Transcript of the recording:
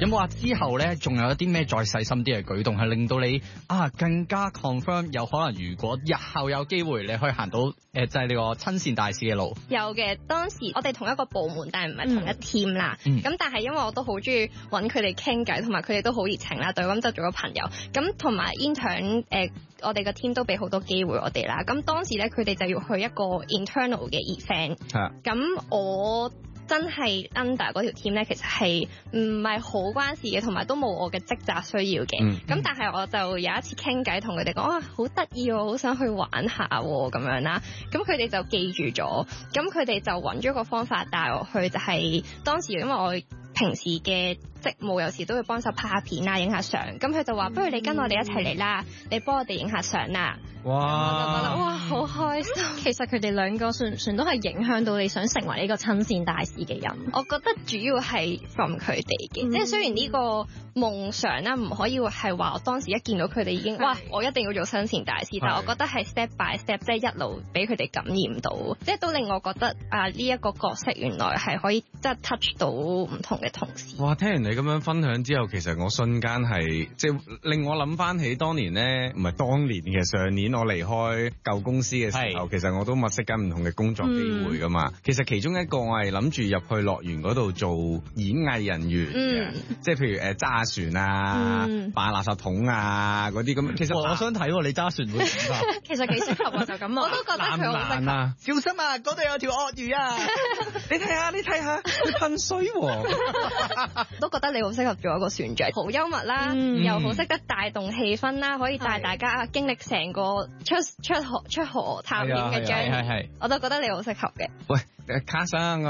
有冇話之後咧，仲有一啲咩再細心啲嘅舉動，係令到你更加 confirm 有可能，如果日後有機會，你可以行到就係呢個親善大使嘅路？ 有嘅，當時我哋同一個部門，但係唔係同一 team 啦。咁但係因為我都好中意揾佢哋傾偈，同埋佢哋都好熱情啦，對，咁就做咗朋友。咁同埋 intern 我哋個 team 都俾好多機會我哋啦。咁當時咧，佢哋就要去一個 internal 嘅 event。咁我真係 under 嗰條 team 咧，其實係唔係好關事嘅，同埋都冇我嘅職責需要嘅。咁但係我就有一次傾偈，同佢哋講好得意喎，好想去玩下喎咁樣啦。咁佢哋就記住咗，咁佢哋就揾咗個方法帶我去，就係當時因為我平時嘅職務有時都會幫手拍下片啊、影下相，咁佢就話不如你跟我哋一齊嚟啦，你幫我哋影下相啦。 哇！ 我就覺得哇，好開心。 其實佢哋兩個算唔算都係影響到你想成為呢個親善大使嘅人？ 我覺得主要係 from 佢哋嘅，即係雖然呢個夢想啦，唔可以係話我當時一見到佢哋已經哇，我一定要做親善大使，但係我覺得係 step by step， 即係一路俾佢哋感染到，即係都令我覺得呢一個角色原來係可以即係 touch 到唔同嘅同事。 哇！聽完你咁樣分享之後，其實我瞬間係即係令我諗翻起當年咧，唔係當年嘅上年我離開舊公司嘅時候，其實我都物色緊唔同嘅工作機會噶嘛。其實其中一個我係諗住入去樂園嗰度做演藝人員嘅，即係譬如揸船啊、扮垃圾桶啊嗰啲咁。其實我想睇你揸船會點啊？ 其實幾適合啊，就咁我都覺得佢好適合。 小心啊！嗰度有條鱷魚啊！你睇下，佢噴水喎。 都覺得你好適合做一個船長，好幽默啦，又好識得帶動氣氛啦，可以帶大家經歷成個出河探險嘅章，我都覺得你好適合嘅。 喂，卡生